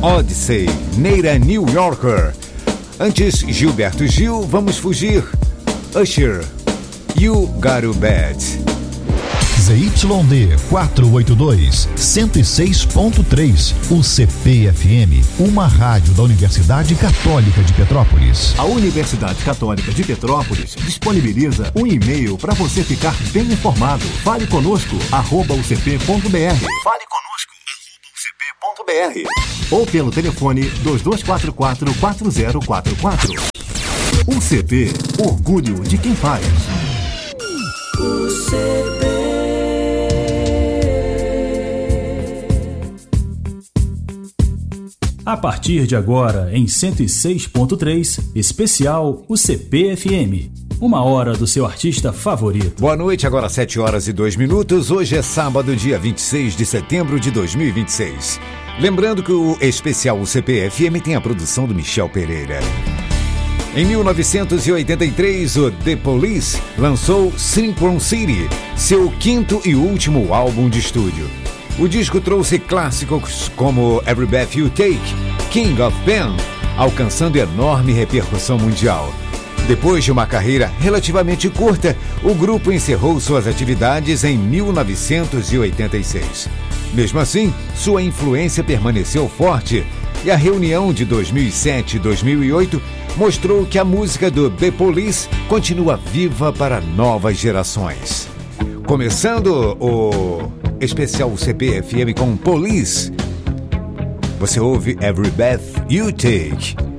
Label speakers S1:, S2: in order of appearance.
S1: Odyssey, Neira New Yorker. Antes, Gilberto Gil, Vamos Fugir. Usher, You Got It Bad.
S2: ZYD 482, 106.3, o CPFM, uma rádio da Universidade Católica de Petrópolis.
S3: A Universidade Católica de Petrópolis disponibiliza um e-mail para você ficar bem informado. Fale conosco, @ucp.br. Fale conosco, @ucp.br. Ou pelo telefone 2244-4044. UCP, orgulho de quem faz. UCP.
S4: A partir de agora, em 106.3, especial UCP-FM. Uma hora do seu artista favorito.
S1: Boa noite, agora 7h02. Hoje é sábado, dia 26 de setembro de 2026. Lembrando que o especial UCP-FM tem a produção do Michel Pereira. Em 1983, o The Police lançou Synchron City, seu quinto e último álbum de estúdio. O disco trouxe clássicos como Every Breath You Take, King of Pen, alcançando enorme repercussão mundial. Depois de uma carreira relativamente curta, o grupo encerrou suas atividades em 1986. Mesmo assim, sua influência permaneceu forte e a reunião de 2007 e 2008 mostrou que a música do The Police continua viva para novas gerações. Começando o especial CPFM com Police, você ouve Every Breath You Take.